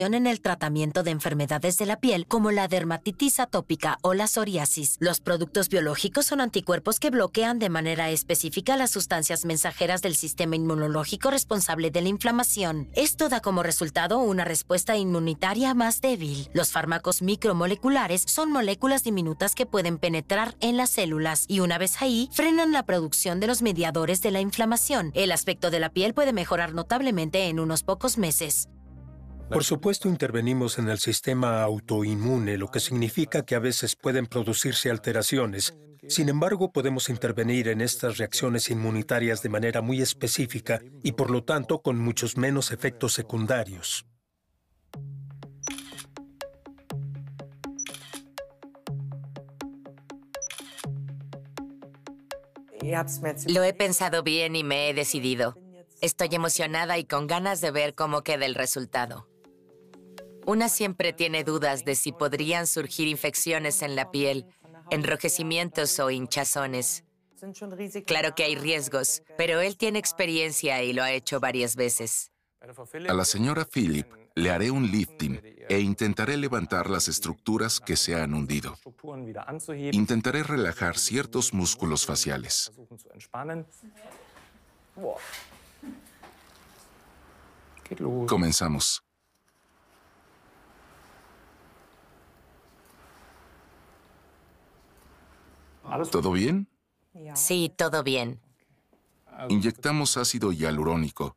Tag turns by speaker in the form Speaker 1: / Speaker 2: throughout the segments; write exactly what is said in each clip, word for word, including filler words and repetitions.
Speaker 1: en el tratamiento de enfermedades de la piel como la dermatitis atópica o la psoriasis. Los productos biológicos son anticuerpos que bloquean de manera específica las sustancias mensajeras del sistema inmunológico responsable de la inflamación. Esto da como resultado una respuesta inmunitaria más débil. Los fármacos micromoleculares son moléculas diminutas que pueden penetrar en las células y una vez ahí frenan la producción de los mediadores de la inflamación. El aspecto de la piel puede mejorar notablemente en unos pocos meses.
Speaker 2: Por supuesto, intervenimos en el sistema autoinmune, lo que significa que a veces pueden producirse alteraciones. Sin embargo, podemos intervenir en estas reacciones inmunitarias de manera muy específica y, por lo tanto, con muchos menos efectos secundarios.
Speaker 3: Lo he pensado bien y me he decidido. Estoy emocionada y con ganas de ver cómo queda el resultado. Una siempre tiene dudas de si podrían surgir infecciones en la piel, enrojecimientos o hinchazones. Claro que hay riesgos, pero él tiene experiencia y lo ha hecho varias veces.
Speaker 4: A la señora Philip le haré un lifting e intentaré levantar las estructuras que se han hundido. Intentaré relajar ciertos músculos faciales. Comenzamos. ¿Todo bien?
Speaker 3: Sí, todo bien.
Speaker 4: Inyectamos ácido hialurónico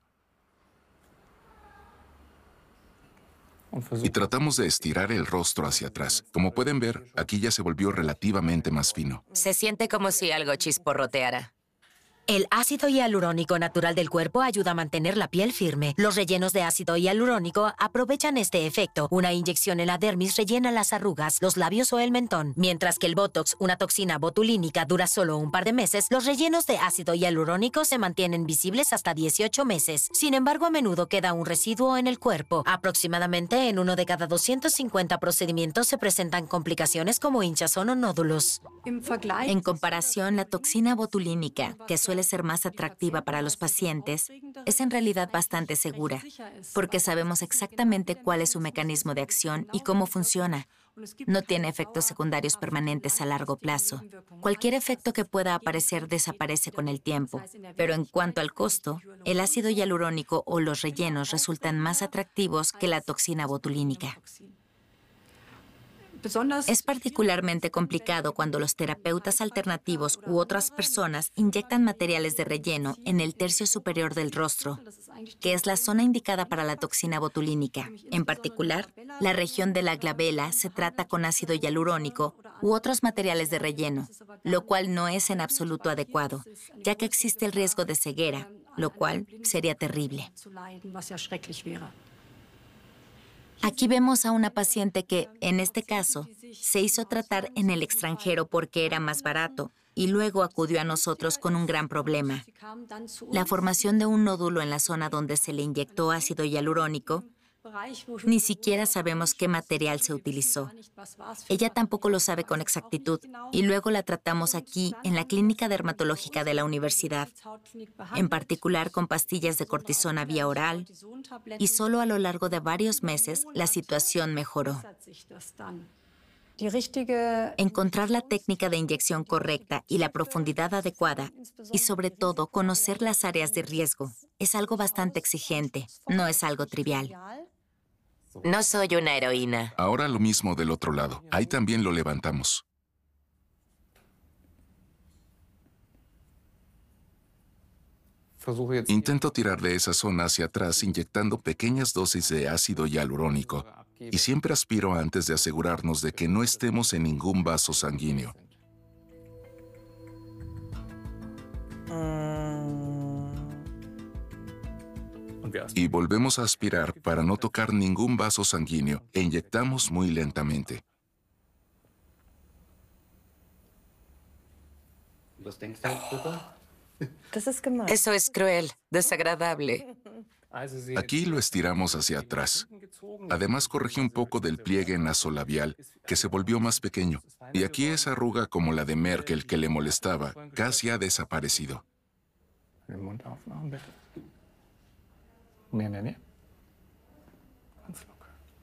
Speaker 4: y tratamos de estirar el rostro hacia atrás. Como pueden ver, aquí ya se volvió relativamente más fino.
Speaker 3: Se siente como si algo chisporroteara.
Speaker 1: El ácido hialurónico natural del cuerpo ayuda a mantener la piel firme. Los rellenos de ácido hialurónico aprovechan este efecto. Una inyección en la dermis rellena las arrugas, los labios o el mentón. Mientras que el Botox, una toxina botulínica, dura solo un par de meses, los rellenos de ácido hialurónico se mantienen visibles hasta dieciocho meses. Sin embargo, a menudo queda un residuo en el cuerpo. Aproximadamente en uno de cada doscientos cincuenta procedimientos se presentan complicaciones como hinchazón o nódulos.
Speaker 5: En comparación, la toxina botulínica, que suele ser más atractiva para los pacientes, es en realidad bastante segura, porque sabemos exactamente cuál es su mecanismo de acción y cómo funciona. No tiene efectos secundarios permanentes a largo plazo. Cualquier efecto que pueda aparecer desaparece con el tiempo, pero en cuanto al costo, el ácido hialurónico o los rellenos resultan más atractivos que la toxina botulínica. Es particularmente complicado cuando los terapeutas alternativos u otras personas inyectan materiales de relleno en el tercio superior del rostro, que es la zona indicada para la toxina botulínica. En particular, la región de la glabela se trata con ácido hialurónico u otros materiales de relleno, lo cual no es en absoluto adecuado, ya que existe el riesgo de ceguera, lo cual sería terrible. Aquí vemos a una paciente que, en este caso, se hizo tratar en el extranjero porque era más barato y luego acudió a nosotros con un gran problema. La formación de un nódulo en la zona donde se le inyectó ácido hialurónico. Ni siquiera sabemos qué material se utilizó. Ella tampoco lo sabe con exactitud y luego la tratamos aquí en la clínica dermatológica de la universidad, en particular con pastillas de cortisona vía oral, y solo a lo largo de varios meses la situación mejoró. Encontrar la técnica de inyección correcta y la profundidad adecuada, y sobre todo conocer las áreas de riesgo, es algo bastante exigente, no es algo trivial.
Speaker 3: No soy una heroína.
Speaker 4: Ahora lo mismo del otro lado. Ahí también lo levantamos. Intento tirar de esa zona hacia atrás inyectando pequeñas dosis de ácido hialurónico y siempre aspiro antes de asegurarnos de que no estemos en ningún vaso sanguíneo. Y volvemos a aspirar para no tocar ningún vaso sanguíneo e inyectamos muy lentamente.
Speaker 3: Eso es cruel, desagradable.
Speaker 4: Aquí lo estiramos hacia atrás. Además, corregí un poco del pliegue nasolabial, que se volvió más pequeño. Y aquí esa arruga como la de Merkel que le molestaba, casi ha desaparecido.